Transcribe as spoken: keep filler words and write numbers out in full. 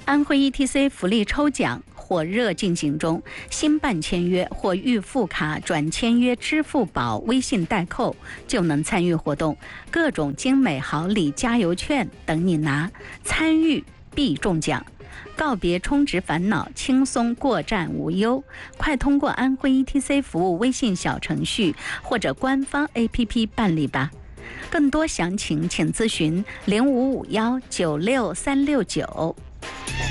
安徽 E T C 福利抽奖火热进行中，新办签约或预付卡转签约支付宝微信代扣就能参与活动，各种精美好礼、加油券等你拿，参与必中奖。告别充值烦恼，轻松过站无忧。快通过安徽 E T C 服务微信小程序或者官方 A P P 办理吧。更多详情请咨询零五五幺九六三六九。